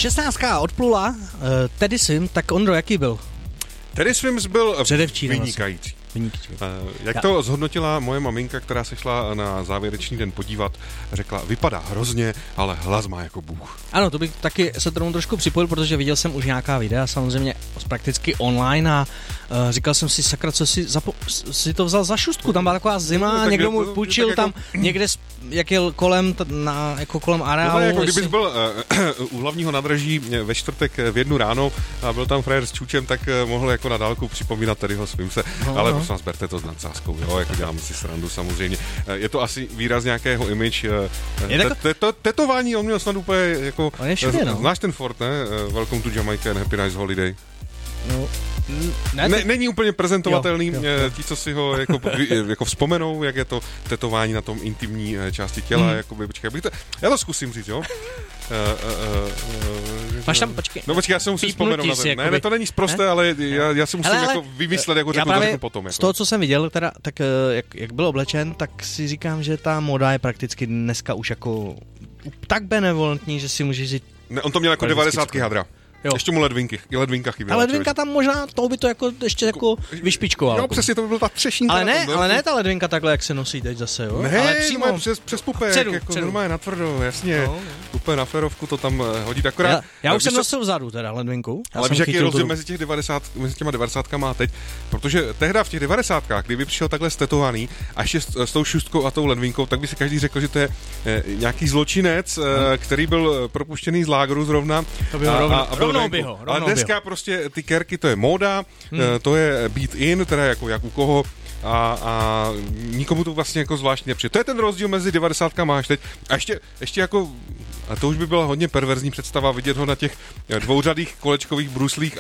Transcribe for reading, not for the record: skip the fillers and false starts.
16 odplula, Teddy Swims, tak Ondro, jaký byl? Teddy Swims byl vynikající. Jak to zhodnotila moje maminka, která se šla na závěrečný den podívat, řekla, vypadá hrozně, ale hlas má jako Bůh. Ano, to bych taky se tomu trošku připojil, protože viděl jsem už nějaká videa, samozřejmě prakticky online a říkal jsem si, sakra, co si to vzal za šustku, tam byla taková zima, někdo mu půjčil tam někde, jak jel kolem, kolem areálu. No, jako kdybys byl u hlavního nádraží ve čtvrtek v 1 ráno a byl tam frajer s čůčem, tak mohl jako na dálku připomínat Teddyho Swimse, ale prosím vás, berte to s nadsázkou, jo, jako děláme si srandu samozřejmě. Je to asi výraz nějakého image. Tetování on měl snad úplně jako... Znáš ten Ford, ne? Welcome to Jamaica and Happy Nice Holiday. No, není úplně prezentovatelný, ti, co si ho jako vzpomenou, jak je to tetování na tom intimní části těla, jakoby, já to zkusím říct, jo? Máš tam, počkej. No počkej, já se musím vzpomenout na to. Ne, to není sprosté, ale já si musím jako vymyslet, jako řeknu potom. Jako. Z toho, co jsem viděl, teda, tak jak byl oblečen, tak si říkám, že ta moda je prakticky dneska už jako tak benevolentní, že si můžeš říct... Ne, on to měl jako 90. hadra. Jo. Ještě mu ledvinka chyběla. Ale ledvinka tam možná, to by to jako ještě jako vyšpičkoval. Jo, přesně, to by byla ta třešínka. Ale ne ta ledvinka takhle, jak se nosí teď zase, jo? Ne, ale přímo přes pupek, jako normálně natvrdo, jasně. No. Úplně na ferovku to tam hodí akorát. Já už jsem nosil vzadu teda ledvinku. Ale víš, jaký je rozdíl mezi těma 90kama a teď? Protože tehda v těch 90kách, kdyby přišel takhle stetovaný a ještě s tou šustkou a tou ledvinkou, tak by si každý řekl, že to je nějaký zločinec, který byl propuštěný z lágru zrovna. Ale dneska prostě ty kerky, to je móda, to je beat in, teda jako jak u koho a nikomu to vlastně jako zvláštně nepřijde. To je ten rozdíl mezi 90kama až teď. A ještě jako, a to už by byla hodně perverzní představa vidět ho na těch dvouřadých kolečkových bruslích